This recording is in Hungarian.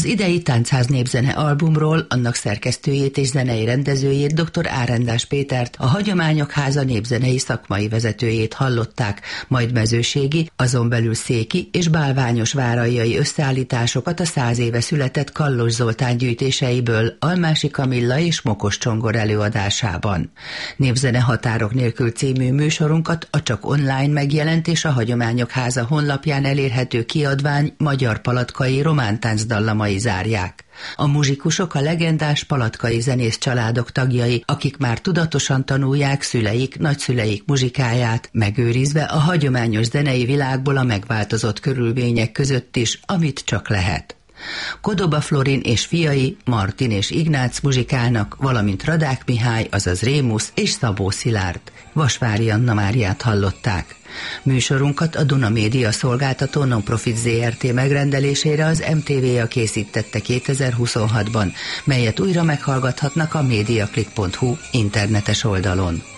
Az idei Táncház népzene albumról annak szerkesztőjét és zenei rendezőjét, dr. Árendás Pétert, a Hagyományok Háza népzenei szakmai vezetőjét hallották, majd mezőségi, azon belül széki és bálványos váraljai összeállításokat a 100 éve született Kallos Zoltán gyűjtéseiből Almási Kamilla és Mokos Csongor előadásában. Népzene határok nélkül című műsorunkat a csak online megjelent és a Hagyományok Háza honlapján elérhető kiadvány magyar palatkai romántánc dallamai zárják. A muzsikusok a legendás palatkai zenész családok tagjai, akik már tudatosan tanulják szüleik, nagyszüleik muzsikáját, megőrizve a hagyományos zenei világból a megváltozott körülmények között is, amit csak lehet. Kodoba Florin és fiai, Martin és Ignác muzsikálnak, valamint Radák Mihály, azaz Rémusz és Szabó Szilárd. Vasvári Anna Máriát hallották. Műsorunkat a Duna Média szolgáltató non-profit ZRT megrendelésére az MTV-ja készítette 2026-ban, melyet újra meghallgathatnak a mediaclick.hu internetes oldalon.